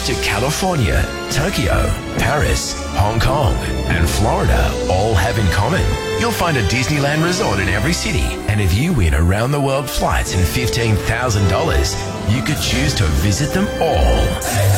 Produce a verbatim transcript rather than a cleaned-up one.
trips to California, Tokyo, Paris, Hong Kong, and Florida all have in common. You'll find a Disneyland resort in every city, and if you win around-the-world flights and fifteen thousand dollars, you could choose to visit them all.